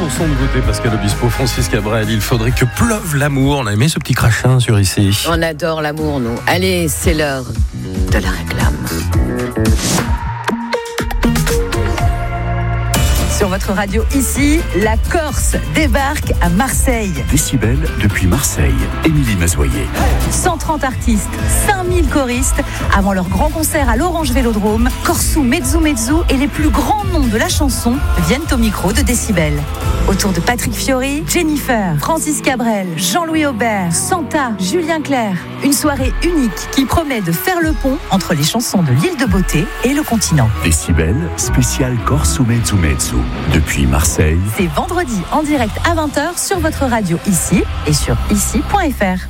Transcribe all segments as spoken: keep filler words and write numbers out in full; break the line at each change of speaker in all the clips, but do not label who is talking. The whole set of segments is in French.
pour son nouveauté, Pascal Obispo, Francis Cabrel. Il faudrait que pleuve l'amour. On a aimé ce petit crachin sur ici.
On adore l'amour, nous. Allez, c'est l'heure de la réclame. Sur votre radio ici, la Corse débarque à Marseille.
Décibel depuis Marseille. Émilie Mazoyer.
cent trente artistes, cinq mille choristes. Avant leur grand concert à l'Orange Vélodrome, Corsou, Mezzo Mezzo et les plus grands noms de la chanson viennent au micro de Décibel. Autour de Patrick Fiori, Jennifer, Francis Cabrel, Jean-Louis Aubert, Santa, Julien Clerc. Une soirée unique qui promet de faire le pont entre les chansons de l'île de Beauté et le continent.
Décibel, spécial Corsou Mezzo Mezzo. Depuis Marseille.
C'est vendredi en direct à vingt heures sur votre radio ici et sur ici point f r.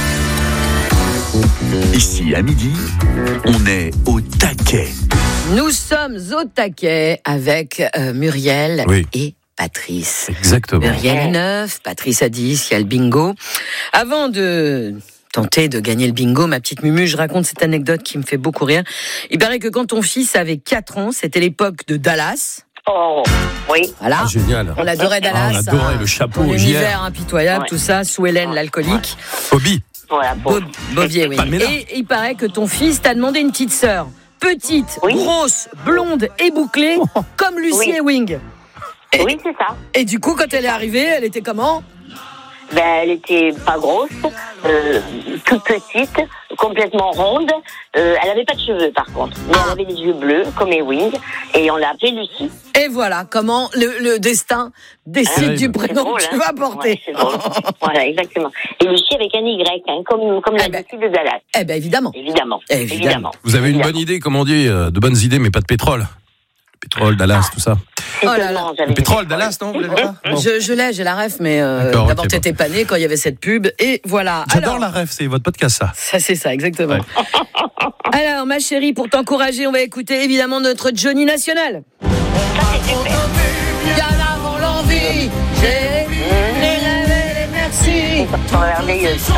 Ici à midi, on est au taquet.
Nous sommes au taquet avec euh, Muriel
oui.
et Patrice.
Exactement.
Muriel est neuf, Patrice a dix, il y a le bingo. Avant de tenter de gagner le bingo, ma petite Mumu, je raconte cette anecdote qui me fait beaucoup rire. Il paraît que quand ton fils avait quatre ans, c'était l'époque de Dallas.
Oh, oui.
Voilà.
Ah, génial.
On adorait Dallas.
Ah, on adorait
hein,
le chapeau
son
J R.
univers impitoyable,
Ouais.
tout ça, sous Hélène,
Ouais.
l'alcoolique.
Bobby.
Voilà, bon.
Bob, Bobier, oui.
Pamela.
Et il paraît que ton fils t'a demandé une petite sœur. Petite,
Oui.
grosse, blonde et bouclée, comme Lucie
Oui.
Ewing.
Oui, c'est ça.
Et du coup, quand elle est arrivée, elle était comment ?
Ben, elle était pas grosse, euh, toute petite, complètement ronde. Euh, elle avait pas de cheveux, par contre. Mais
Ah.
elle avait des yeux bleus, comme Ewing. Et on l'a appelée Lucie.
Et voilà comment le, le destin décide
Ah,
du
c'est
prénom
drôle,
que tu
hein.
vas porter.
Ouais, c'est drôle. Voilà, exactement. Et Lucie avec un Y, hein, comme, comme la
Eh ben.
Lucie de Dallas.
Eh bien, évidemment.
Évidemment.
Évidemment.
Vous avez une
Évidemment.
bonne idée, comme on dit, euh, de bonnes idées, mais pas de pétrole. Le pétrole, Dallas, tout ça.
Oh là
Seulement,
là.
j'avais
Le
du
pétrole, Dallas, non vous l'avez pas Bon.
Je, je l'ai, j'ai la ref, mais euh,
D'accord,
d'abord
ok,
t'étais pas né quand il y avait cette pub. Et voilà.
J'adore
Alors,
la ref, c'est votre podcast, ça.
Ça, c'est ça, exactement.
Ouais.
Alors, ma chérie, pour t'encourager, on va écouter évidemment notre Johnny National.
Ça, c'est super.
Bien avant l'envie, j'ai les rêves et les merci.
C'est merveilleux, ça.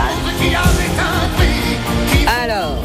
Alors,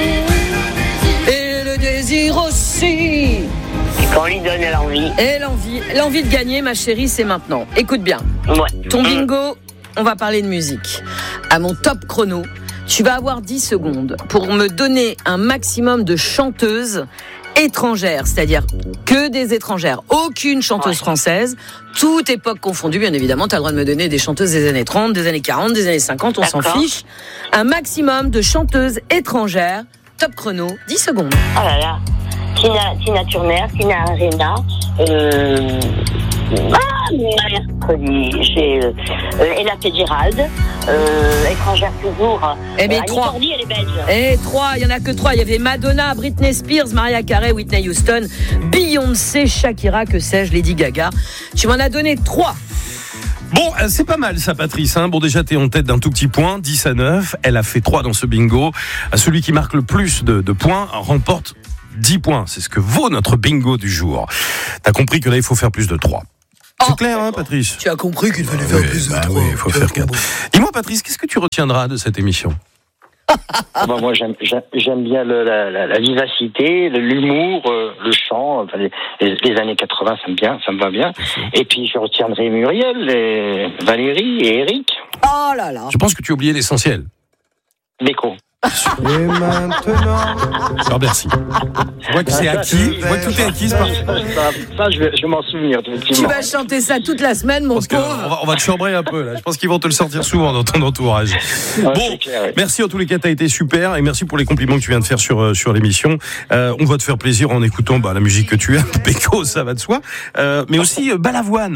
et le désir aussi.
Et quand on lui donne l'envie.
Et l'envie, l'envie de gagner, ma chérie, c'est maintenant. Écoute bien.
Ouais.
Ton bingo, on va parler de musique. À mon top chrono, tu vas avoir dix secondes pour me donner un maximum de chanteuses étrangères, c'est-à-dire que des étrangères, aucune chanteuse
Ouais.
française, toute époque confondue, bien évidemment, tu as le droit de me donner des chanteuses des années trente, des années quarante, des années cinquante, on s'en
D'accord.
fiche. Un maximum de chanteuses étrangères, top chrono, dix secondes.
Oh là là. Tina, Tina Turner, Tina Arena, euh, ah, mercredi, j'ai euh, Ella Fitzgerald, euh, étrangère toujours.
Eh bien,
euh, Annie
trois.
Cordy, elle est belge.
Et trois, il y en a que trois. Il y avait Madonna, Britney Spears, Mariah Carey, Whitney Houston, Beyoncé, Shakira, que sais-je, Lady Gaga. Tu m'en as donné trois.
Bon, euh, c'est pas mal ça, Patrice. Hein. Bon, déjà, t'es en tête d'un tout petit point, dix à neuf. Elle a fait trois dans ce bingo. Euh, Celui qui marque le plus de, de points remporte dix points. C'est ce que vaut notre bingo du jour. T'as compris que là, il faut faire plus de trois. C'est
Oh.
clair, hein, Patrice?
Tu as compris qu'il fallait
Oui, bah oui, il faut faire quatre. Dis-moi, Patrice, qu'est-ce que tu retiendras de cette émission?
Ah bah moi j'aime j'aime j'aime bien le, la, la, la vivacité, le- l'humour, euh, le chant, enfin, les, les, les années quatre-vingts ça me bien, ça me va bien. Et puis je retiendrai Muriel, et Valérie et Eric,
Oh là là.
Je pense que tu as oublié l'essentiel.
l'écho.
Et maintenant,
Je remercie. Je vois que c'est acquis. Je vois que tout est acquis. c'est parfait.
Ça, ça, je vais, je vais m'en souvenir
Tu
effectivement.
vas chanter ça toute la semaine, mon
Parce qu'on
pauvre.
va, on va te chambrer un peu là. Je pense qu'ils vont te le sortir souvent dans ton entourage.
Ouais,
Bon,
c'est clair, ouais.
merci en tous les cas, t'as été super et merci pour les compliments que tu viens de faire sur euh, sur l'émission. Euh, on va te faire plaisir en écoutant bah, la musique que tu aimes, Péco, ça va de soi, euh, mais aussi euh, Balavoine.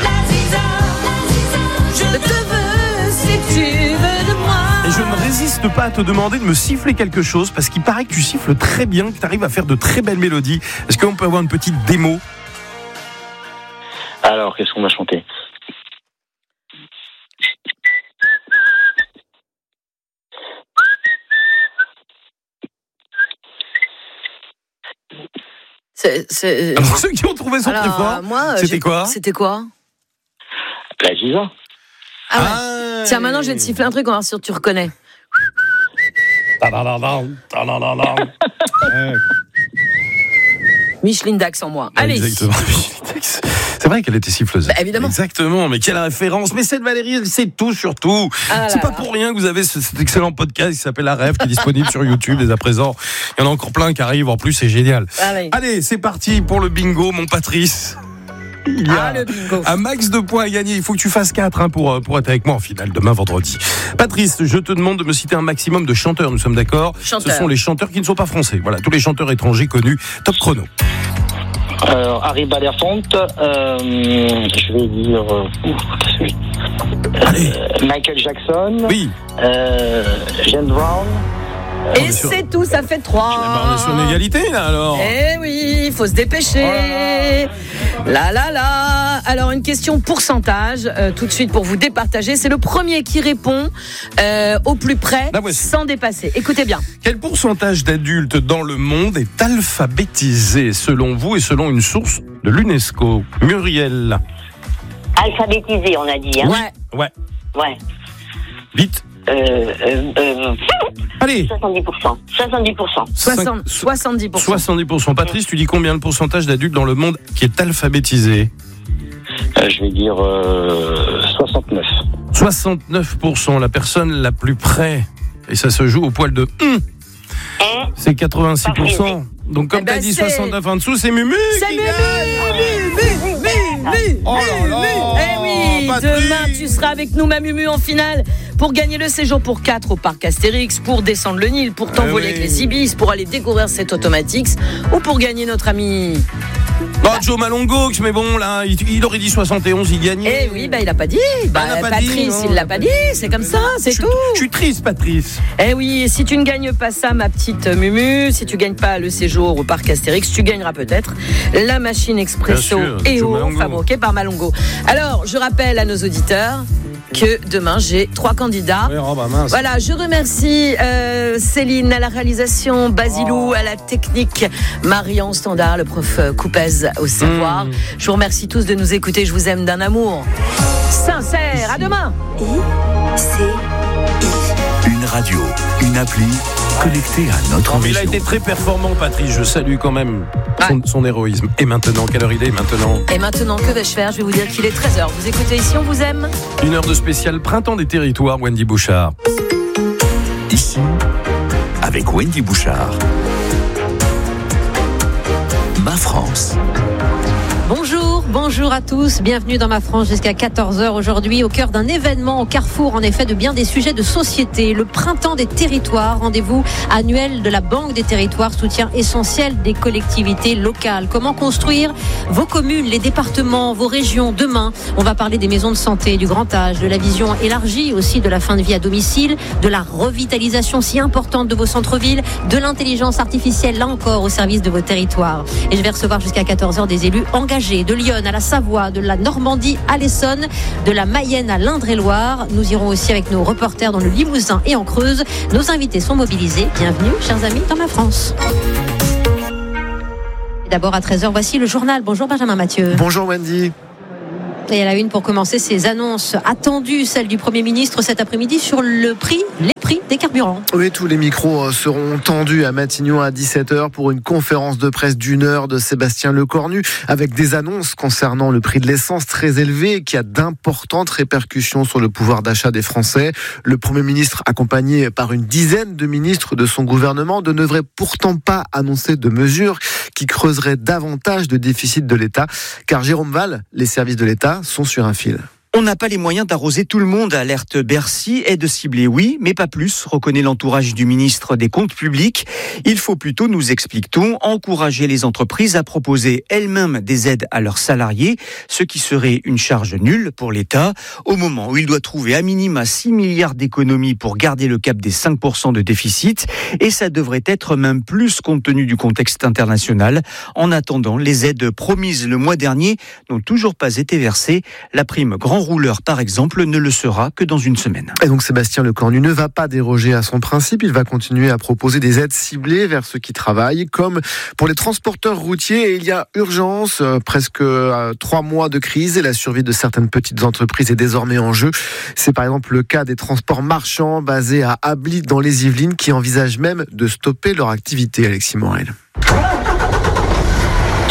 Je te veux si tu veux de moi.
Et je ne résiste pas à te demander de me siffler quelque chose parce qu'il paraît que tu siffles très bien, que tu arrives à faire de très belles mélodies. Est-ce qu'on peut avoir une petite démo?
Alors qu'est-ce qu'on va chanter?
C'est, c'est...
Alors ceux qui ont trouvé son
Alors,
très fort,
euh, moi,
c'était
j'ai-
quoi?
C'était quoi?
La Giza.
Ah ouais.
Ah,
Tiens, maintenant, je vais te siffler un truc, on va voir si tu reconnais.
Ta-da-da-da, ta-da-da-da. Ouais.
Micheline Dax en moi. Allez.
Exactement. C'est vrai qu'elle était siffleuse.
Bah, évidemment.
Exactement, mais quelle référence. Mais cette Valérie, elle sait tout sur tout.
Ah
c'est
là
pas
là.
pour rien que vous avez ce- cet excellent podcast qui s'appelle La Rêve, qui est disponible sur YouTube dès à présent. Il y en a encore plein qui arrivent, en plus c'est génial.
Ah oui.
Allez, c'est parti pour le bingo, mon Patrice. Il y a
Ah, le bingo.
un max de points à gagner. Il faut que tu fasses quatre hein, pour, pour être avec moi en finale demain vendredi. Patrice, je te demande de me citer un maximum de chanteurs, nous sommes d'accord ?
Chanteurs.
Ce sont les chanteurs qui ne sont pas français. Voilà, tous les chanteurs étrangers connus. Top chrono.
Alors, Harry Belafonte, euh, je vais dire euh, ouf, qu'est-ce que-
Allez.
euh, Michael Jackson,
Oui.
euh, James Brown.
on
Et
est sur-
c'est tout, ça fait
Eh ben,
trois.
on est sur une égalité là alors.
Eh oui, il faut se dépêcher. Là, là, là. Alors, une question pourcentage, euh, tout de suite pour vous départager. C'est le premier qui répond euh, au plus près,
La voici.
sans dépasser. Écoutez bien.
Quel pourcentage d'adultes dans le monde est alphabétisé selon vous et selon une source de l'UNESCO ? Muriel.
Alphabétisé, on a dit. Hein.
Ouais.
Ouais.
Ouais.
Vite.
Euh, euh, euh,
Allez.
soixante-dix pour cent. soixante-dix pour cent.
soixante,
Cinq-
soixante-dix pour cent.
soixante-dix pour cent. Patrice, tu dis combien le pourcentage d'adultes dans le monde qui est alphabétisé ?
Euh, je vais dire euh, soixante-neuf.
soixante-neuf pour cent. La personne la plus près. Et ça se joue au poil de hum,
Hein
c'est quatre-vingt-six pour cent. Donc comme
Eh
tu as
ben,
dit
c'est-
soixante-neuf en dessous, c'est Mumu
C'est
qui
Mumu,
gagne.
Mumu, Mumu,
Oh là là.
Eh oui,
Patrice.
demain tu seras avec nous, ma Mumu, en finale pour gagner le séjour pour quatre au parc Astérix, pour descendre le Nil, pour t'envoler
Eh oui.
avec les Ibis, pour aller découvrir cet Automatics ou pour gagner notre ami.
Oh, Joe Malongo, mais bon, là, il, il aurait dit soixante et onze, il gagnait.
Eh oui, bah il a pas dit. Bah,
il a pas dit,
Patrice,
non.
il l'a pas dit. C'est comme ça, c'est
Je suis-
tout.
Je suis triste, Patrice.
Eh oui, et si tu ne gagnes pas ça, ma petite Mumu, si tu gagnes pas le séjour au parc Astérix, tu gagneras peut-être la machine expresso
Bien sûr,
E O
Joe Malongo.
fabriquée par Malongo. Alors, je rappelle à nos auditeurs que demain j'ai trois candidats.
Ouais, oh, bah, mince.
Voilà, je remercie euh, Céline à la réalisation, Basilou à la technique, Marion Standard, le prof euh, Coupez au savoir.
Mmh.
Je vous remercie tous de nous écouter. Je vous aime d'un amour sincère. À demain.
Une radio, une appli connectée à notre
Il a
région.
été très performant, Patrice. Je salue quand même son, son héroïsme. Et maintenant, quelle heure il est maintenant ?
Et maintenant, que vais-je faire ? Je vais vous dire qu'il est treize heures. Vous écoutez ici, on vous aime.
Une heure de spécial Printemps des territoires, Wendy Bouchard.
Ici, avec Wendy Bouchard. Ma France.
Bonjour, bonjour à tous, bienvenue dans Ma France jusqu'à quatorze heures aujourd'hui au cœur d'un événement au carrefour en effet de bien des sujets de société, le Printemps des territoires, rendez-vous annuel de la Banque des territoires, soutien essentiel des collectivités locales. Comment construire vos communes, les départements, vos régions demain? On va parler des maisons de santé, du grand âge, de la vision élargie aussi de la fin de vie à domicile, de la revitalisation si importante de vos centres-villes, de l'intelligence artificielle là encore au service de vos territoires. Et je vais recevoir jusqu'à quatorze heures des élus engagés de Lyon à la Savoie, de la Normandie à l'Essonne, de la Mayenne à l'Indre-et-Loire. Nous irons aussi avec nos reporters dans le Limousin et en Creuse. Nos invités sont mobilisés. Bienvenue, chers amis, dans Ma France. Et d'abord à treize heures, voici le journal. Bonjour Benjamin Mathieu.
Bonjour Wendy.
Et à la une pour commencer, ces annonces attendues, celles du Premier ministre cet après-midi sur le prix, les prix des carburants.
Oui, tous les micros seront tendus à Matignon à dix-sept heures pour une conférence de presse d'une heure de Sébastien Lecornu avec des annonces concernant le prix de l'essence très élevé qui a d'importantes répercussions sur le pouvoir d'achat des Français. Le Premier ministre, accompagné par une dizaine de ministres de son gouvernement, ne devrait pourtant pas annoncer de mesures qui creuseraient davantage le déficit de l'État, car Jérôme Val, les services de l'État sont sur un fil.
On n'a pas les moyens d'arroser tout le monde, alerte Bercy, et de cibler, oui, mais pas plus, reconnaît l'entourage du ministre des Comptes publics. Il faut plutôt, nous explique-t-on, encourager les entreprises à proposer elles-mêmes des aides à leurs salariés, ce qui serait une charge nulle pour l'État, au moment où il doit trouver à minima six milliards d'économies pour garder le cap des cinq pour cent de déficit, et ça devrait être même plus compte tenu du contexte international. En attendant, les aides promises le mois dernier n'ont toujours pas été versées. La prime grand rouleur, par exemple, ne le sera que dans une semaine.
Et donc Sébastien Lecornu ne va pas déroger à son principe. Il va continuer à proposer des aides ciblées vers ceux qui travaillent, comme pour les transporteurs routiers. Et il y a urgence, euh, presque euh, trois mois de crise et la survie de certaines petites entreprises est désormais en jeu. C'est par exemple le cas des transports marchands basés à Ablis dans les Yvelines qui envisagent même de stopper leur activité, Alexis Morel.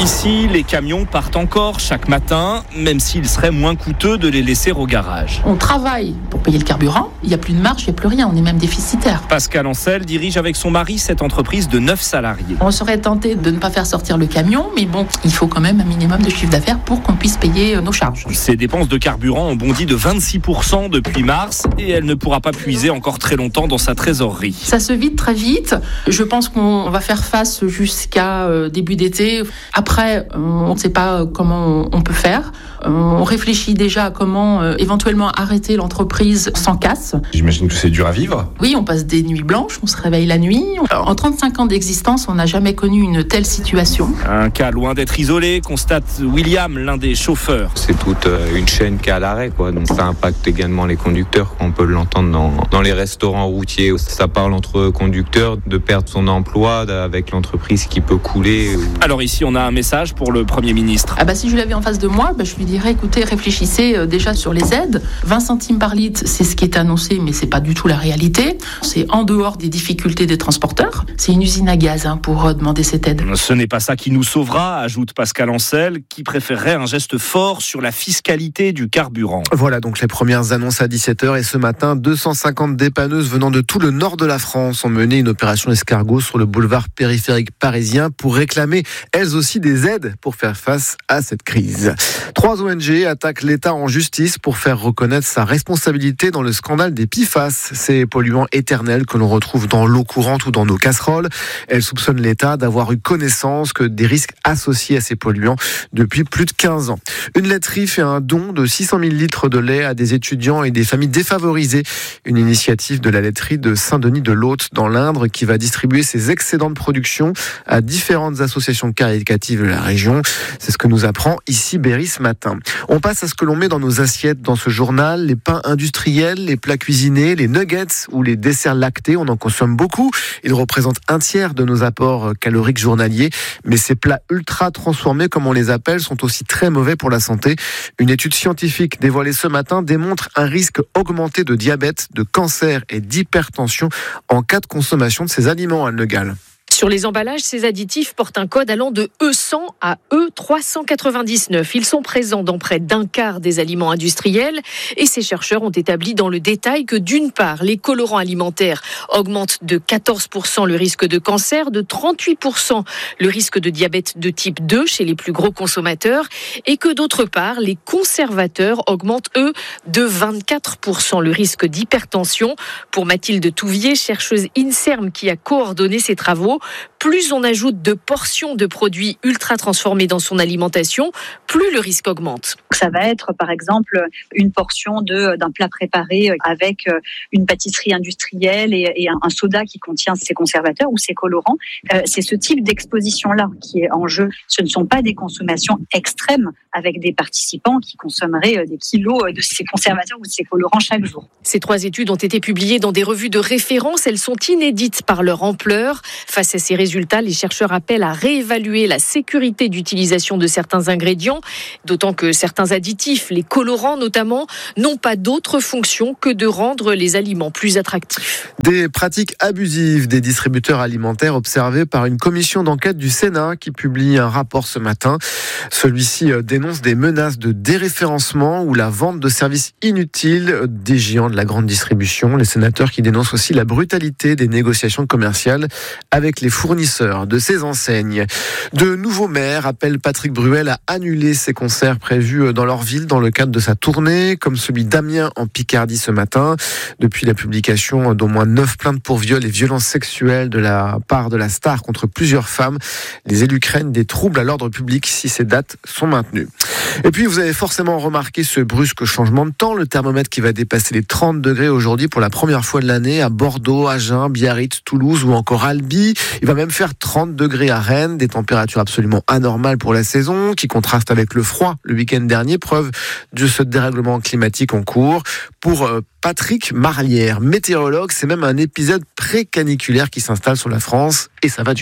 Ici, les camions partent encore chaque matin, même s'il serait moins coûteux de les laisser au garage.
On travaille pour payer le carburant, il n'y a plus de marge, il n'y a plus rien, on est même déficitaire.
Pascal Ancel dirige avec son mari cette entreprise de neuf salariés.
On serait tenté de ne pas faire sortir le camion, mais bon, il faut quand même un minimum de chiffre d'affaires pour qu'on puisse payer nos charges.
Ses dépenses de carburant ont bondi de vingt-six pour cent depuis mars et elle ne pourra pas puiser encore très longtemps dans sa trésorerie.
Ça se vide très vite. Je pense qu'on va faire face jusqu'à euh, début d'été. Après, on ne sait pas comment on peut faire. On réfléchit déjà à comment euh, éventuellement arrêter l'entreprise sans casse.
J'imagine que c'est dur à vivre.
Oui, on passe des nuits blanches, on se réveille la nuit. En trente-cinq ans d'existence, on n'a jamais connu une telle situation.
Un cas loin d'être isolé, constate William, l'un des chauffeurs.
C'est toute une chaîne qui est à l'arrêt, quoi. Donc ça impacte également les conducteurs. On peut l'entendre dans, dans les restaurants routiers. Ça parle entre conducteurs de perdre son emploi avec l'entreprise qui peut couler.
Alors ici, on a un message pour le Premier ministre.
Ah bah, si je l'avais en face de moi, bah, je lui dirais, écoutez, réfléchissez déjà sur les aides. vingt centimes par litre, c'est ce qui est annoncé, mais c'est pas du tout la réalité. C'est en dehors des difficultés des transporteurs. C'est une usine à gaz hein, pour euh, demander cette aide.
Ce n'est pas ça qui nous sauvera, ajoute Pascal Ancel, qui préférerait un geste fort sur la fiscalité du carburant.
Voilà donc les premières annonces à dix-sept heures et ce matin, deux cent cinquante dépanneuses venant de tout le nord de la France ont mené une opération escargot sur le boulevard périphérique parisien pour réclamer elles aussi des aides pour faire face à cette crise. Trois O N G attaquent l'État en justice pour faire reconnaître sa responsabilité dans le scandale des P F A S, ces polluants éternels que l'on retrouve dans l'eau courante ou dans nos casseroles. Elles soupçonnent l'État d'avoir eu connaissance que des risques associés à ces polluants depuis plus de quinze ans. Une laiterie fait un don de six cent mille litres de lait à des étudiants et des familles défavorisées. Une initiative de la laiterie de Saint-Denis-de-L'Hôte dans l'Indre qui va distribuer ses excédents de production à différentes associations caritatives de la région. C'est ce que nous apprend ici Berry ce matin. On passe à ce que l'on met dans nos assiettes dans ce journal. Les pains industriels, les plats cuisinés, les nuggets ou les desserts lactés, on en consomme beaucoup. Ils représentent un tiers de nos apports caloriques journaliers. Mais ces plats ultra transformés, comme on les appelle, sont aussi très mauvais pour la santé. Une étude scientifique dévoilée ce matin démontre un risque augmenté de diabète, de cancer et d'hypertension en cas de consommation de ces aliments, Anne Le Gall.
Sur les emballages, ces additifs portent un code allant de E cent à E trois cent quatre-vingt-dix-neuf. Ils sont présents dans près d'un quart des aliments industriels et ces chercheurs ont établi dans le détail que d'une part, les colorants alimentaires augmentent de quatorze pour cent le risque de cancer, de trente-huit pour cent le risque de diabète de type deux chez les plus gros consommateurs et que d'autre part, les conservateurs augmentent eux de vingt-quatre pour cent le risque d'hypertension. Pour Mathilde Touvier, chercheuse INSERM qui a coordonné ces travaux, plus on ajoute de portions de produits ultra transformés dans son alimentation, plus le risque augmente.
Ça va être par exemple une portion de, d'un plat préparé avec une pâtisserie industrielle et, et un, un soda qui contient ces conservateurs ou ces colorants. Euh, c'est ce type d'exposition-là qui est en jeu. Ce ne sont pas des consommations extrêmes avec des participants qui consommeraient des kilos de ces conservateurs ou de ces colorants chaque jour.
Ces trois études ont été publiées dans des revues de référence. Elles sont inédites par leur ampleur. Face à ces résultats, les chercheurs appellent à réévaluer la sécurité d'utilisation de certains ingrédients, d'autant que certains additifs, les colorants notamment, n'ont pas d'autre fonction que de rendre les aliments plus attractifs.
Des pratiques abusives des distributeurs alimentaires observées par une commission d'enquête du Sénat qui publie un rapport ce matin. Celui-ci dénonce des menaces de déréférencement ou la vente de services inutiles des géants de la grande distribution. Les sénateurs qui dénoncent aussi la brutalité des négociations commerciales avec les fournisseurs de ces enseignes. De nouveaux maires appellent Patrick Bruel à annuler ses concerts prévus dans leur ville dans le cadre de sa tournée, comme celui d'Amiens en Picardie ce matin. Depuis la publication d'au moins neuf plaintes pour viol et violences sexuelles de la part de la star contre plusieurs femmes, les élus craignent des troubles à l'ordre public si ces dates sont maintenues. Et puis vous avez forcément remarqué ce brusque changement de temps, le thermomètre qui va dépasser les trente degrés aujourd'hui pour la première fois de l'année à Bordeaux, Agen, Biarritz, Toulouse ou encore Albi. Il va même faire trente degrés à Rennes, des températures absolument anormales pour la saison, qui contrastent avec le froid le week-end dernier, preuve de ce dérèglement climatique en cours. Pour Patrick Marlière, météorologue, c'est même un épisode pré-caniculaire qui s'installe sur la France et ça va durer.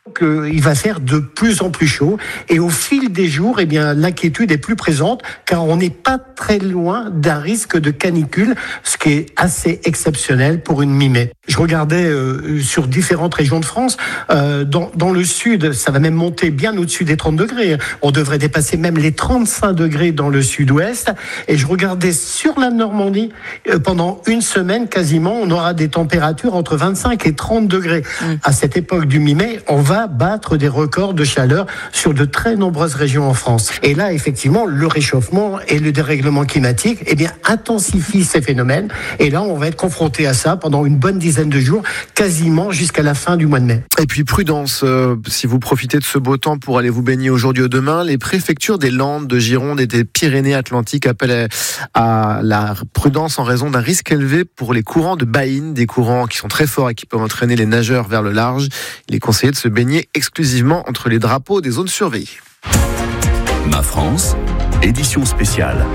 qu'il va faire de plus en plus chaud et au fil des jours, eh bien, l'inquiétude est plus présente car on n'est pas très loin d'un risque de canicule, ce qui est assez exceptionnel pour une mi-mai. Je regardais euh, sur différentes régions de France, euh, dans, dans le sud, ça va même monter bien au-dessus des trente degrés. On devrait dépasser même les trente-cinq degrés dans le sud-ouest. Et je regardais sur la Normandie, euh, pendant une semaine quasiment, on aura des températures entre vingt-cinq et trente degrés. Mmh. À cette époque du mi-mai, on va battre des records de chaleur sur de très nombreuses régions en France. Et là, effectivement, le réchauffement et le dérèglement climatique, eh bien, intensifient ces phénomènes. Et là, on va être confronté à ça pendant une bonne dizaine de jours, quasiment jusqu'à la fin du mois de mai.
Et puis prudence, euh, si vous profitez de ce beau temps pour aller vous baigner aujourd'hui ou demain, les préfectures des Landes, de Gironde et des Pyrénées-Atlantiques appellent à la prudence en raison d'un risque élevé pour les courants de baleines, des courants qui sont très forts et qui peuvent entraîner les nageurs vers le large. Il est conseillé de se baigner exclusivement entre les drapeaux des zones surveillées.
Ma France, édition spéciale.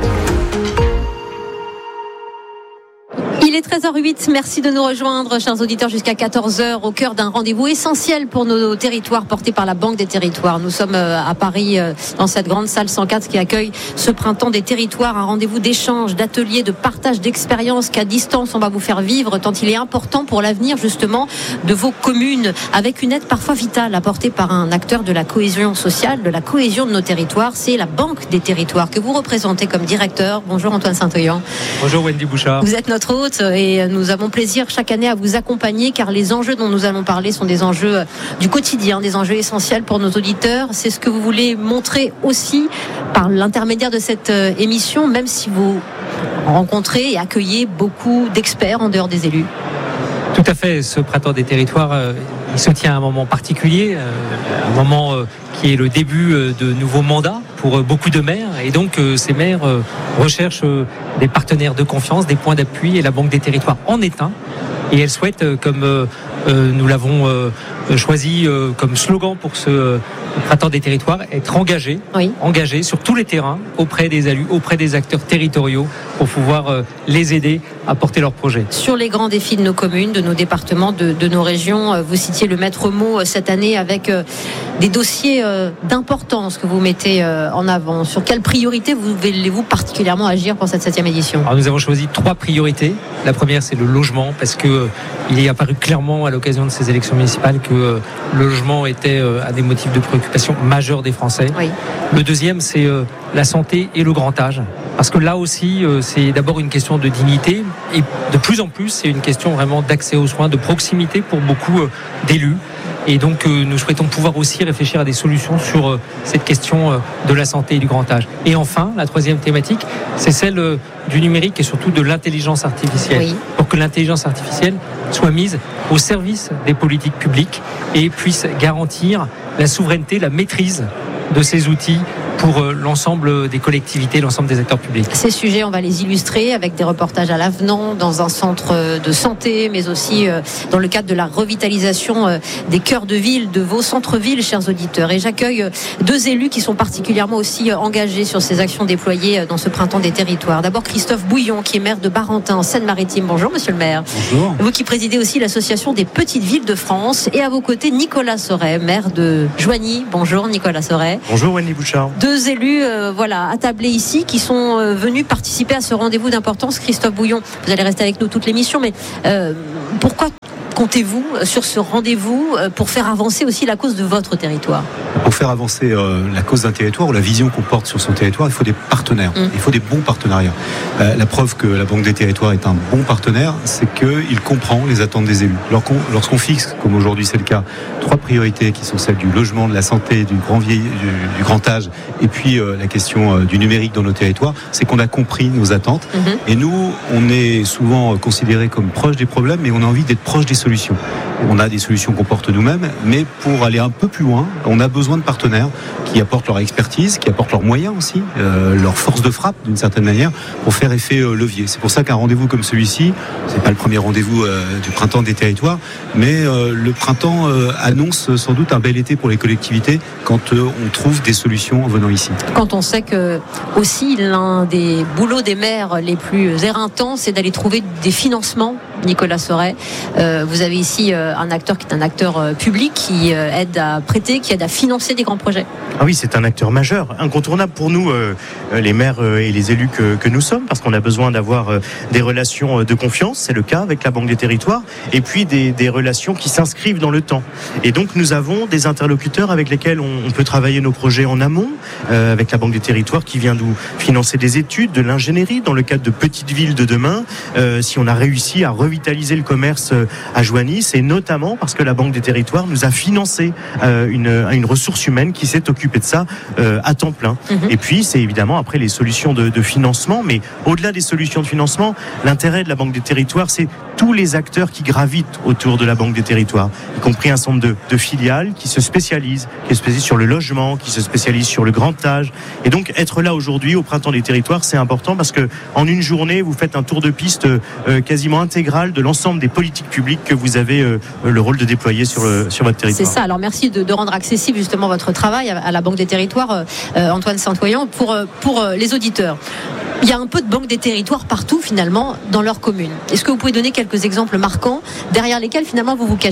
Il est treize heures huit, merci de nous rejoindre, chers auditeurs, jusqu'à quatorze heures, au cœur d'un rendez-vous essentiel pour nos territoires, porté par la Banque des Territoires. Nous sommes à Paris, dans cette grande salle cent quatre qui accueille ce printemps des territoires, un rendez-vous d'échange, d'ateliers, de partage d'expériences qu'à distance on va vous faire vivre, tant il est important pour l'avenir justement de vos communes, avec une aide parfois vitale apportée par un acteur de la cohésion sociale, de la cohésion de nos territoires. C'est la Banque des Territoires que vous représentez comme directeur. Bonjour Antoine Saint-Oyan.
Bonjour Wendy Bouchard.
Vous êtes notre hôte et nous avons plaisir chaque année à vous accompagner car les enjeux dont nous allons parler sont des enjeux du quotidien, des enjeux essentiels pour nos auditeurs. C'est ce que vous voulez montrer aussi par l'intermédiaire de cette émission, même si vous rencontrez et accueillez beaucoup d'experts en dehors des élus.
Tout à fait, ce printemps des territoires, euh, il se tient à un moment particulier, euh, un moment euh, qui est le début euh, de nouveaux mandats pour euh, beaucoup de maires. Et donc euh, ces maires euh, recherchent euh, des partenaires de confiance, des points d'appui, et la Banque des Territoires en est un. Et elle souhaite, euh, comme euh, euh, nous l'avons euh, choisi euh, comme slogan pour ce euh, printemps des territoires, être engagé, oui. engagé sur tous les terrains, auprès des élus, auprès des acteurs territoriaux, pour pouvoir euh, les aider à porter leurs projets.
Sur les grands défis de nos communes, de nos départements, de, de nos régions, vous citiez le maître mot cette année avec euh, des dossiers euh, d'importance que vous mettez euh, en avant. Sur quelles priorités vous voulez-vous particulièrement agir pour cette septième édition ?
Alors nous avons choisi trois priorités. La première, c'est le logement, parce que euh, il est apparu clairement à l'occasion de ces élections municipales que euh, le logement était euh, un des motifs de préoccupation majeurs des Français. Oui. Le deuxième, c'est euh, la santé et le grand âge. Parce que là aussi, euh, c'est d'abord une question de dignité et de plus en plus, c'est une question vraiment d'accès aux soins, de proximité pour beaucoup euh, d'élus. Et donc, euh, nous souhaitons pouvoir aussi réfléchir à des solutions sur euh, cette question euh, de la santé et du grand âge. Et enfin, la troisième thématique, c'est celle euh, du numérique et surtout de l'intelligence artificielle. Oui. Pour que l'intelligence artificielle soit mise au service des politiques publiques et puisse garantir la souveraineté, la maîtrise de ces outils pour l'ensemble des collectivités, l'ensemble des acteurs publics.
Ces sujets, on va les illustrer avec des reportages à l'avenant, dans un centre de santé, mais aussi dans le cadre de la revitalisation des cœurs de ville, de vos centres-villes, chers auditeurs. Et j'accueille deux élus qui sont particulièrement aussi engagés sur ces actions déployées dans ce printemps des territoires. D'abord, Christophe Bouillon, qui est maire de Barentin, en Seine-Maritime. Bonjour, monsieur le maire.
Bonjour.
Vous qui présidez aussi l'association des petites villes de France. Et à vos côtés, Nicolas Sauret, maire de Joigny. Bonjour, Nicolas Sauret.
Bonjour, Wendy Bouchard.
Deux élus euh, voilà, attablés ici qui sont euh, venus participer à ce rendez-vous d'importance. Christophe Bouillon, vous allez rester avec nous toute l'émission, mais euh, pourquoi comptez-vous sur ce rendez-vous pour faire avancer aussi la cause de votre territoire ?
Pour faire avancer euh, la cause d'un territoire ou la vision qu'on porte sur son territoire, il faut des partenaires, mmh. il faut des bons partenariats. Euh, la preuve que la Banque des Territoires est un bon partenaire, c'est qu'il comprend les attentes des élus. Lorsqu'on, lorsqu'on fixe, comme aujourd'hui c'est le cas, trois priorités qui sont celles du logement, de la santé, du grand, vieil, du, du grand âge, et puis euh, la question euh, du numérique dans nos territoires, c'est qu'on a compris nos attentes. Mmh. Et nous, on est souvent considérés comme proches des problèmes, mais on a envie d'être proches des solutions. On a des solutions qu'on porte nous-mêmes, mais pour aller un peu plus loin, on a besoin de partenaires qui apportent leur expertise, qui apportent leurs moyens aussi, euh, leur force de frappe d'une certaine manière, pour faire effet euh, levier. C'est pour ça qu'un rendez-vous comme celui-ci, c'est pas le premier rendez-vous euh, du printemps des territoires, mais euh, le printemps euh, annonce sans doute un bel été pour les collectivités quand euh, on trouve des solutions en venant ici.
Quand on sait que aussi l'un des boulots des maires les plus éreintants, c'est d'aller trouver des financements, Nicolas Sauret, euh, vous vous avez ici un acteur qui est un acteur public qui aide à prêter, qui aide à financer des grands projets.
Ah oui, c'est un acteur majeur, incontournable pour nous, euh, les maires et les élus que, que nous sommes, parce qu'on a besoin d'avoir euh, des relations de confiance, c'est le cas avec la Banque des Territoires, et puis des, des relations qui s'inscrivent dans le temps. Et donc nous avons des interlocuteurs avec lesquels on, on peut travailler nos projets en amont, euh, avec la Banque des Territoires qui vient nous financer des études, de l'ingénierie, dans le cadre de petites villes de demain, euh, si on a réussi à revitaliser le commerce à Joigny, c'est notamment parce que la Banque des Territoires nous a financé euh, une, une ressource humaine qui s'est occupée de ça euh, à temps plein. Mmh. Et puis c'est évidemment après les solutions de, de financement, mais au-delà des solutions de financement, l'intérêt de la Banque des Territoires, c'est tous les acteurs qui gravitent autour de la Banque des Territoires, y compris un certain nombre de, de filiales qui se spécialisent, qui se spécialisent sur le logement, qui se spécialisent sur le grand âge. Et donc être là aujourd'hui au Printemps des Territoires, c'est important parce que en une journée, vous faites un tour de piste euh, quasiment intégral de l'ensemble des politiques publiques que vous avez euh, le rôle de déployer sur, le, sur votre territoire.
C'est ça. Alors merci de, de rendre accessible justement votre travail à, à la Banque des Territoires, euh, Antoine Saint-Oyen, pour, pour euh, les auditeurs. Il y a un peu de Banque des Territoires partout finalement dans leur commune. Est-ce que vous pouvez donner quelques exemples marquants derrière lesquels finalement vous vous cachez ?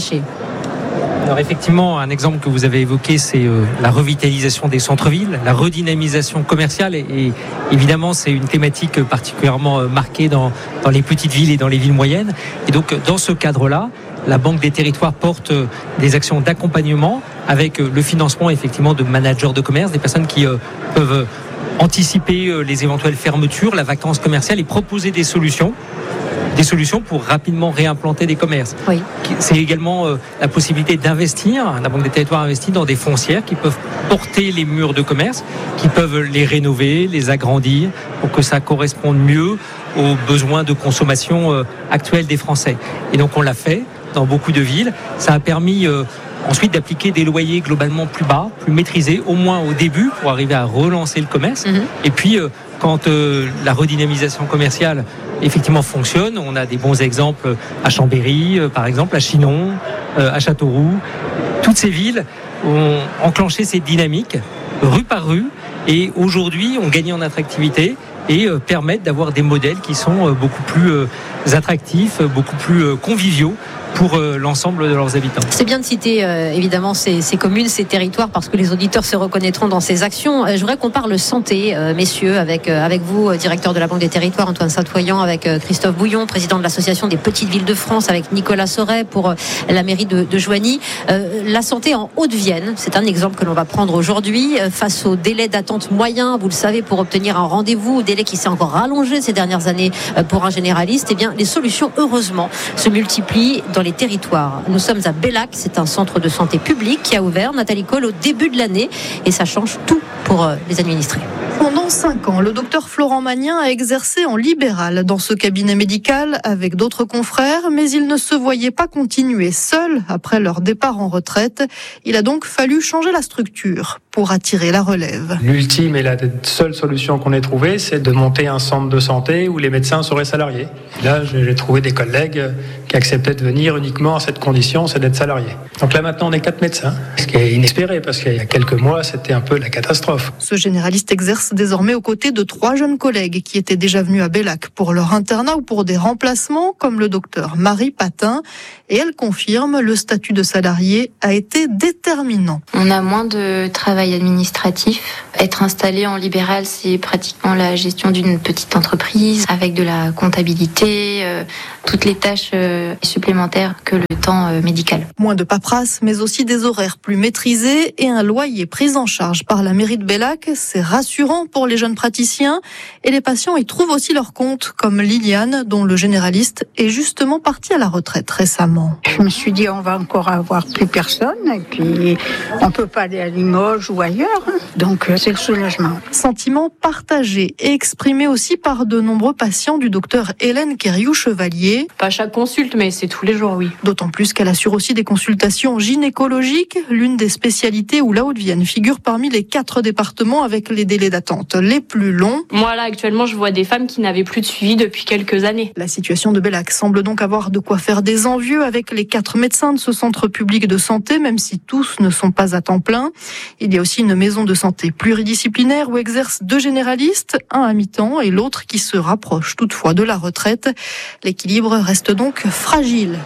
Alors effectivement, un exemple que vous avez évoqué, c'est euh, la revitalisation des centres-villes, la redynamisation commerciale. Et, et évidemment, c'est une thématique particulièrement euh, marquée dans, dans les petites villes et dans les villes moyennes. Et donc, dans ce cadre-là, la Banque des Territoires porte euh, des actions d'accompagnement avec euh, le financement effectivement de managers de commerce, des personnes qui euh, peuvent euh, anticiper euh, les éventuelles fermetures, la vacance commerciale et proposer des solutions. Des solutions pour rapidement réimplanter des commerces.
Oui.
C'est également euh, la possibilité d'investir. La Banque des Territoires investit dans des foncières qui peuvent porter les murs de commerce, qui peuvent les rénover, les agrandir pour que ça corresponde mieux aux besoins de consommation euh, actuels des Français. Et donc on l'a fait dans beaucoup de villes. Ça a permis euh, ensuite d'appliquer des loyers globalement plus bas, plus maîtrisés, au moins au début, pour arriver à relancer le commerce. Mmh. Et puis, euh, quand euh, la redynamisation commerciale effectivement fonctionne, on a des bons exemples à Chambéry, euh, par exemple, à Chinon, euh, à Châteauroux. Toutes ces villes ont enclenché cette dynamique, rue par rue, et aujourd'hui ont gagné en attractivité et euh, permettent d'avoir des modèles qui sont euh, beaucoup plus euh, attractifs, beaucoup plus euh, conviviaux pour euh, l'ensemble de leurs habitants.
C'est bien de citer euh, évidemment ces, ces communes, ces territoires, parce que les auditeurs se reconnaîtront dans ces actions. Euh, je voudrais qu'on parle santé, euh, messieurs, avec, euh, avec vous, euh, directeur de la Banque des Territoires, Antoine Saint-Oyen, avec euh, Christophe Bouillon, président de l'Association des Petites Villes de France, avec Nicolas Sauret pour euh, la mairie de, de Joigny. Euh, la santé en Haute-Vienne, c'est un exemple que l'on va prendre aujourd'hui, euh, face au délai d'attente moyen, vous le savez, pour obtenir un rendez-vous, délai qui s'est encore rallongé ces dernières années euh, pour un généraliste. Eh bien, les solutions, heureusement, se multiplient dans les territoires. Nous sommes à Bellac, c'est un centre de santé public qui a ouvert, Nathalie Cole, au début de l'année, et ça change tout pour euh, les administrés.
Pendant cinq ans, le docteur Florent Magnin a exercé en libéral dans ce cabinet médical avec d'autres confrères, mais il ne se voyait pas continuer seul après leur départ en retraite. Il a donc fallu changer la structure pour attirer la relève.
L'ultime et la seule solution qu'on ait trouvée, c'est de monter un centre de santé où les médecins seraient salariés. Et là, j'ai trouvé des collègues qui acceptaient de venir uniquement à cette condition, c'est d'être salariés. Donc là, maintenant, on est quatre médecins, ce qui est inespéré parce qu'il y a quelques mois, c'était un peu la catastrophe.
Ce généraliste exerce désormais aux côtés de trois jeunes collègues qui étaient déjà venus à Bellac pour leur internat ou pour des remplacements, comme le docteur Marie Patin. Et elle confirme, le statut de salarié a été déterminant.
On a moins de travail administratif. Être installé en libéral, c'est pratiquement la gestion d'une petite entreprise avec de la comptabilité, euh, toutes les tâches euh, supplémentaires que le temps euh, médical.
Moins de paperasse, mais aussi des horaires plus maîtrisés et un loyer pris en charge par la mairie de Bellac. C'est rassurant pour les jeunes praticiens et les patients y trouvent aussi leur compte, comme Liliane, dont le généraliste est justement parti à la retraite récemment.
Je me suis dit, on va encore avoir plus personne et puis on peut pas aller à Limoges ou ailleurs. Donc c'est le soulagement.
Sentiment partagé et exprimé aussi par de nombreux patients du docteur Hélène Quériou-Chevalier.
Pas chaque consulte, mais c'est tous les jours, oui.
D'autant plus qu'elle assure aussi des consultations gynécologiques, l'une des spécialités où la Haute-Vienne figure parmi les quatre départements avec les délais d'attente les plus longs.
Moi là, actuellement, je vois des femmes qui n'avaient plus de suivi depuis quelques années.
La situation de Bellac semble donc avoir de quoi faire des envieux avec les quatre médecins de ce centre public de santé, même si tous ne sont pas à temps plein. Il y a aussi une maison de santé pluridisciplinaire où exercent deux généralistes, un à mi-temps et l'autre qui se rapproche toutefois de la retraite. L'équilibre reste donc fragile.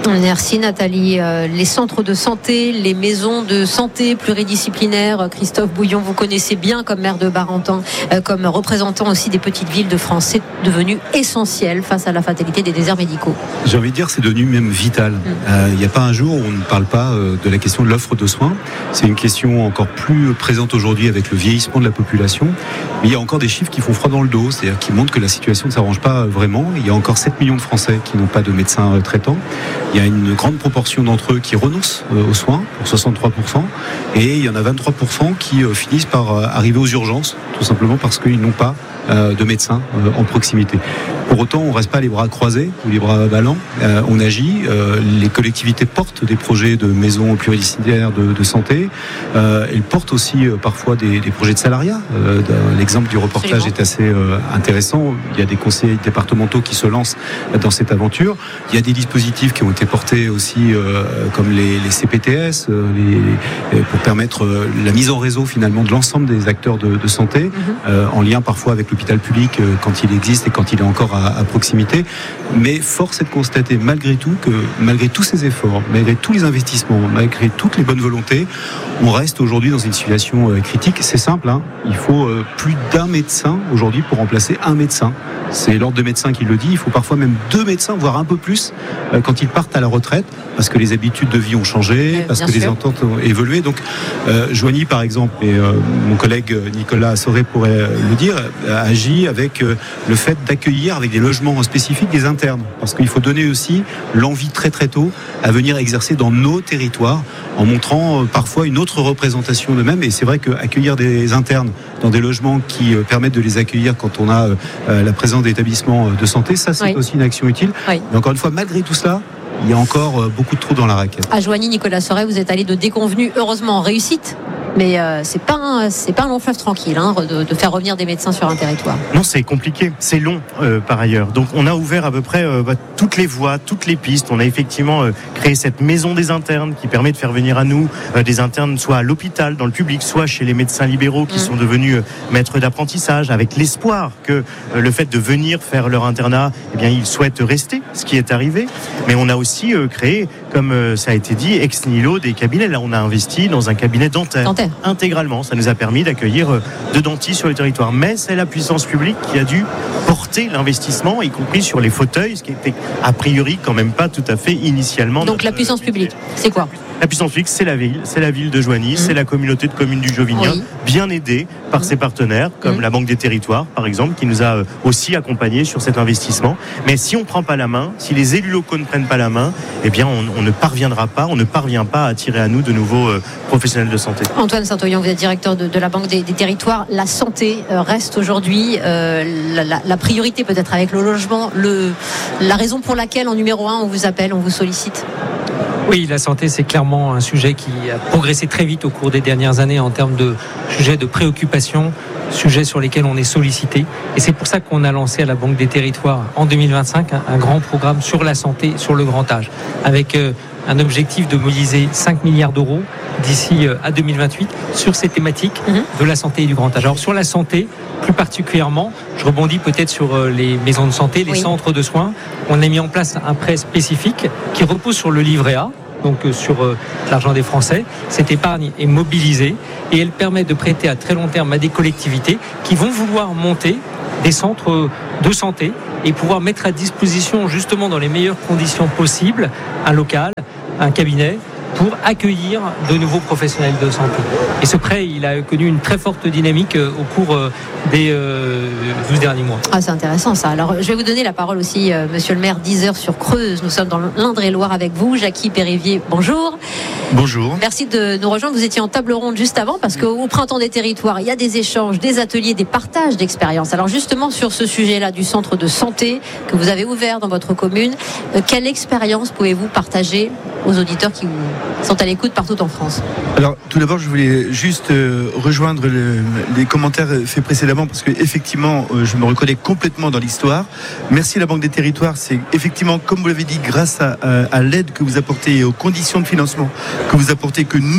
Merci Nathalie. Euh, les centres de santé, les maisons de santé pluridisciplinaires, Christophe Bouillon, vous connaissez bien comme maire de Barentan, euh, comme représentant aussi des petites villes de France. C'est devenu essentiel face à la fatalité des déserts médicaux.
J'ai envie de dire, c'est devenu même vital. Il mmh. euh, n'y a pas un jour où on ne parle pas euh, de la question de l'offre de soins. C'est une question encore plus présente aujourd'hui avec le vieillissement de la population. Mais il y a encore des chiffres qui font froid dans le dos, c'est-à-dire qui montrent que la situation ne s'arrange pas vraiment. Il y a encore sept millions de Français qui n'ont pas de médecin traitant. Il y a une grande proportion d'entre eux qui renoncent euh, aux soins, pour soixante-trois pour cent, et il y en a vingt-trois pour cent qui euh, finissent par euh, arriver aux urgences, tout simplement parce qu'ils n'ont pas euh, de médecin euh, en proximité. Pour autant, on ne reste pas les bras croisés ou les bras ballants, euh, on agit, euh, les collectivités portent des projets de maisons pluridisciplinaires de, de santé, euh, elles portent aussi euh, parfois des, des projets de salariat. Euh, l'exemple du reportage Absolument. est assez euh, intéressant, il y a des conseillers départementaux qui se lancent dans cette aventure, il y a des dispositifs qui ont été portés aussi euh, comme les, les C P T S euh, les, pour permettre euh, la mise en réseau finalement de l'ensemble des acteurs de, de santé, mm-hmm. euh, en lien parfois avec l'hôpital public euh, quand il existe et quand il est encore à, à proximité. Mais force est de constater malgré tout que malgré tous ces efforts, malgré tous les investissements, malgré toutes les bonnes volontés, on reste aujourd'hui dans une situation euh, critique. C'est simple, hein, il faut euh, plus d'un médecin aujourd'hui pour remplacer un médecin. C'est l'ordre de médecins qui le dit. Il faut parfois même deux médecins, voire un peu plus, euh, quand ils partent à la retraite, parce que les habitudes de vie ont changé, euh, parce que sûr. les ententes ont évolué. Donc, euh, Joigny, par exemple, et euh, mon collègue Nicolas Assoré pourrait le dire, a agi avec euh, le fait d'accueillir avec des logements spécifiques des internes, parce qu'il faut donner aussi l'envie très très tôt à venir exercer dans nos territoires, en montrant euh, parfois une autre représentation d'eux-mêmes. Et c'est vrai qu'accueillir des internes dans des logements qui euh, permettent de les accueillir quand on a euh, la présence d'établissements de santé, ça c'est oui. aussi une action utile. Oui. Mais encore une fois, malgré tout cela, il y a encore beaucoup de trous dans la raquette.
À Joigny, Nicolas Sorel, vous êtes allé de déconvenus, heureusement en réussite. Mais euh, c'est pas un, c'est pas un long fleuve tranquille hein, de, de faire revenir des médecins sur un territoire.
Non, c'est compliqué, c'est long euh, par ailleurs. Donc on a ouvert à peu près euh, bah, toutes les voies, toutes les pistes. On a effectivement euh, créé cette maison des internes qui permet de faire venir à nous euh, des internes soit à l'hôpital, dans le public, soit chez les médecins libéraux qui mmh. sont devenus euh, maîtres d'apprentissage, avec l'espoir que euh, le fait de venir faire leur internat, eh bien ils souhaitent rester, ce qui est arrivé. Mais on a aussi euh, créé, comme euh, ça a été dit, ex nihilo des cabinets. Là, on a investi dans un cabinet dentaire. dentaire. Intégralement, ça nous a permis d'accueillir deux dentistes sur le territoire. Mais c'est la puissance publique qui a dû porter l'investissement, y compris sur les fauteuils, ce qui était a priori quand même pas tout à fait initialement.
Donc la puissance publique, c'est quoi ?
La puissance publique, c'est la ville, c'est la ville de Joigny, mmh. c'est la communauté de communes du Jovinien, oui. bien aidée par mmh. ses partenaires, comme mmh. la Banque des Territoires, par exemple, qui nous a aussi accompagnés sur cet investissement. Mais si on ne prend pas la main, si les élus locaux ne prennent pas la main, eh bien, on, on ne parviendra pas, on ne parvient pas à attirer à nous de nouveaux euh, professionnels de santé.
Antoine Saint-Oyen, vous êtes directeur de, de la Banque des, des Territoires. La santé euh, reste aujourd'hui euh, la, la, la priorité, peut-être avec le logement, le, la raison pour laquelle, en numéro un, on vous appelle, on vous sollicite.
Oui, la santé, c'est clairement un sujet qui a progressé très vite au cours des dernières années en termes de sujets de préoccupation, sujets sur lesquels on est sollicité. Et c'est pour ça qu'on a lancé à la Banque des Territoires en deux mille vingt-cinq un, un grand programme sur la santé, sur le grand âge, avec euh, un objectif de mobiliser cinq milliards d'euros d'ici euh, à deux mille vingt-huit sur ces thématiques mmh. de la santé et du grand âge. Alors sur la santé, plus particulièrement, je rebondis peut-être sur euh, les maisons de santé, les oui. centres de soins. On a mis en place un prêt spécifique qui repose sur le livret A, donc euh, sur euh, l'argent des Français. Cette épargne est mobilisée et elle permet de prêter à très long terme à des collectivités qui vont vouloir monter des centres de santé et pouvoir mettre à disposition, justement dans les meilleures conditions possibles, un local, un cabinet, pour accueillir de nouveaux professionnels de santé. Et ce prêt, il a connu une très forte dynamique au cours des euh, douze derniers mois.
Ah, c'est intéressant ça. Alors, je vais vous donner la parole aussi, euh, monsieur le maire, dix heures sur Creuse. Nous sommes dans l'Indre-et-Loire avec vous. Jackie Périvier, bonjour.
Bonjour.
Merci de nous rejoindre. Vous étiez en table ronde juste avant parce qu'au Printemps des Territoires, il y a des échanges, des ateliers, des partages d'expériences. Alors justement, sur ce sujet-là du centre de santé que vous avez ouvert dans votre commune, euh, quelle expérience pouvez-vous partager aux auditeurs qui sont à l'écoute partout en France?
Alors, tout d'abord, je voulais juste euh, rejoindre le, les commentaires faits précédemment parce que effectivement, euh, je me reconnais complètement dans l'histoire. Merci à la Banque des Territoires. C'est effectivement, comme vous l'avez dit, grâce à, à, à l'aide que vous apportez et aux conditions de financement que vous apportez, que nous,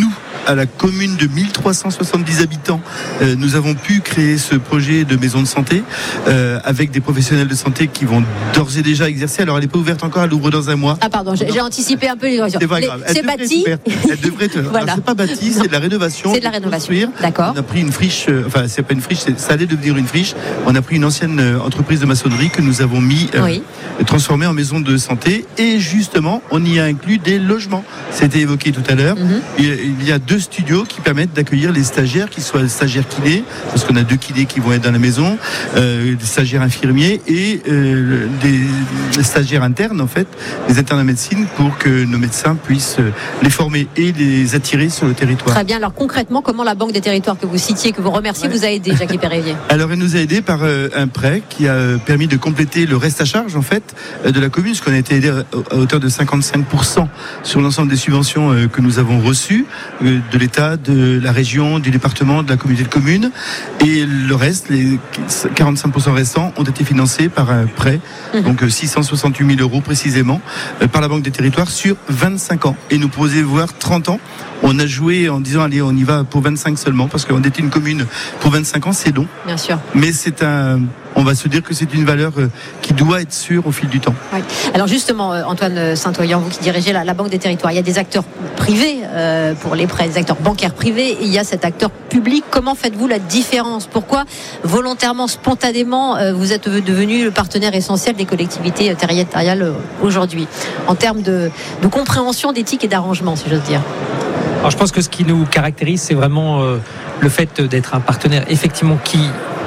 à la commune de mille trois cent soixante-dix habitants, euh, nous avons pu créer ce projet de maison de santé euh, avec des professionnels de santé qui vont d'ores et déjà exercer. Alors, elle n'est pas ouverte encore, elle ouvre dans un mois.
Ah pardon, j'ai, j'ai anticipé un peu les
C'est pas grave.
C'est bâti.
Elle devrait être.
Voilà.
Alors, c'est pas bâti, c'est de la rénovation.
C'est de la rénovation. D'accord.
On a pris une friche, euh, enfin, c'est pas une friche, c'est, ça allait devenir une friche. On a pris une ancienne euh, entreprise de maçonnerie que nous avons mis, euh,
oui.
transformée en maison de santé. Et justement, on y a inclus des logements. C'était évoqué tout à l'heure. Mm-hmm. Il, il y a deux studios qui permettent d'accueillir les stagiaires, qui soient stagiaires kinés, parce qu'on a deux kinés qui vont être dans la maison, euh, des stagiaires infirmiers et euh, des stagiaires internes, en fait, des internes en médecine, pour que nos médecins puissent les former et les attirer sur le territoire.
Très bien. Alors concrètement, comment la Banque des Territoires que vous citiez, que vous remerciez, ouais. vous a aidé, Jackie Pérévier?
Alors, elle nous a aidé par euh, un prêt qui a permis de compléter le reste à charge, en fait, euh, de la commune, parce qu'on a été aidé à, à hauteur de cinquante-cinq pour cent sur l'ensemble des subventions euh, que nous avons reçues, euh, de l'État, de la région, du département, de la communauté de communes. Et le reste, les quarante-cinq pour cent restants, ont été financés par un prêt, mmh. donc euh, six cent soixante-huit mille euros précisément, euh, par la Banque des Territoires sur vingt-cinq ans. Et nous pouvons voir trente ans. On a joué en disant, allez, on y va pour vingt-cinq seulement, parce qu'on était une commune pour vingt-cinq ans, c'est long.
Bien sûr.
Mais c'est un, on va se dire que c'est une valeur qui doit être sûre au fil du temps.
Oui. Alors justement, Antoine Saint-Oyen, vous qui dirigez la, la Banque des Territoires, il y a des acteurs privés euh, pour les prêts, des acteurs bancaires privés, et il y a cet acteur public. Comment faites-vous la différence? Pourquoi volontairement, spontanément, euh, vous êtes devenu le partenaire essentiel des collectivités territoriales euh, aujourd'hui, en termes de, de compréhension, d'éthique et d'arrangement, si j'ose dire?
Alors je pense que ce qui nous caractérise, c'est vraiment euh, le fait d'être un partenaire effectivement qui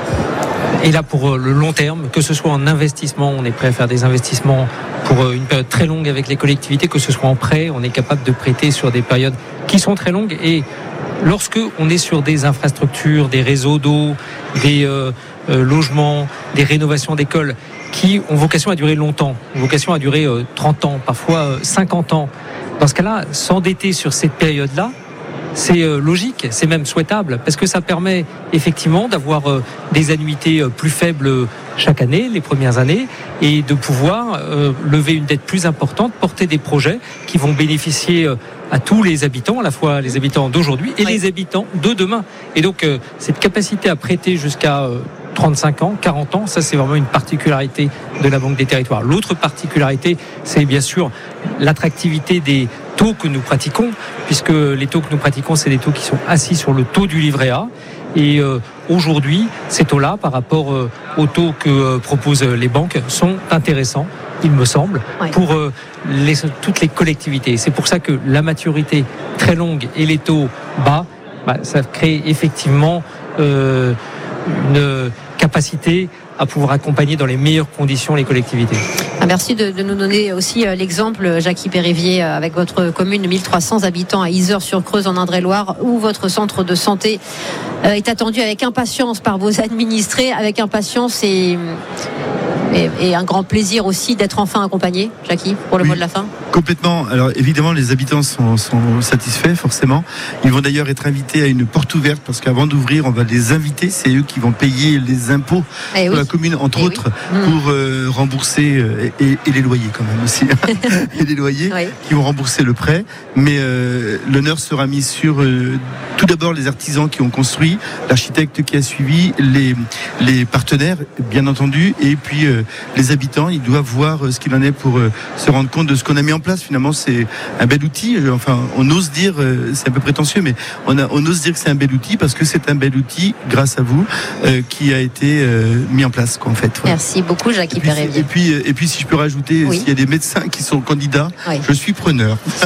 est là pour euh, le long terme, que ce soit en investissement, on est prêt à faire des investissements pour euh, une période très longue avec les collectivités, que ce soit en prêt, on est capable de prêter sur des périodes qui sont très longues. Et lorsque on est sur des infrastructures, des réseaux d'eau, des euh, euh, logements, des rénovations d'écoles qui ont vocation à durer longtemps, ont vocation à durer euh, trente ans, parfois euh, cinquante ans, dans ce cas-là, s'endetter sur cette période-là, c'est euh, logique, c'est même souhaitable, parce que ça permet effectivement d'avoir euh, des annuités euh, plus faibles chaque année, les premières années, et de pouvoir euh, lever une dette plus importante, porter des projets qui vont bénéficier euh, à tous les habitants, à la fois les habitants d'aujourd'hui et oui. les habitants de demain. Et donc, euh, cette capacité à prêter jusqu'à euh, trente-cinq ans, quarante ans, ça c'est vraiment une particularité de la Banque des Territoires. L'autre particularité, c'est bien sûr l'attractivité des taux que nous pratiquons, puisque les taux que nous pratiquons, c'est des taux qui sont assis sur le taux du livret A. Et euh, aujourd'hui, ces taux-là, par rapport euh, aux taux que euh, proposent les banques, sont intéressants, il me semble, oui. pour euh, les, toutes les collectivités. C'est pour ça que la maturité très longue et les taux bas, bah, ça crée effectivement euh, une capacité à pouvoir accompagner dans les meilleures conditions les collectivités.
Ah, merci de, de nous donner aussi euh, l'exemple, Jackie Pérévier, euh, avec votre commune de mille trois cents habitants à Yzeure-sur-Creuse en Indre-et-Loire, où votre centre de santé euh, est attendu avec impatience par vos administrés, avec impatience et, et, et un grand plaisir aussi d'être enfin accompagné, Jackie, pour le oui, mot de la fin.
Complètement. Alors évidemment, les habitants sont, sont satisfaits, forcément. Ils vont d'ailleurs être invités à une porte ouverte, parce qu'avant d'ouvrir, on va les inviter. C'est eux qui vont payer les impôts
eh
pour
oui.
la commune, entre
eh
autres,
oui.
pour euh, rembourser euh, et, et les loyers quand même aussi. et les loyers oui. qui vont rembourser le prêt. Mais euh, l'honneur sera mis sur euh, tout d'abord les artisans qui ont construit, l'architecte qui a suivi, les, les partenaires, bien entendu, et puis euh, les habitants. Ils doivent voir euh, ce qu'il en est pour euh, se rendre compte de ce qu'on a mis en place. Finalement, c'est un bel outil. Enfin, on ose dire, euh, c'est un peu prétentieux, mais on, a, on ose dire que c'est un bel outil, parce que c'est un bel outil, grâce à vous, euh, qui a été euh, mis en place, quoi, en fait.
Voilà. Merci beaucoup, Jackie Pérévier.
Et puis, et puis, si je peux rajouter, oui. s'il y a des médecins qui sont candidats, oui. je suis preneur.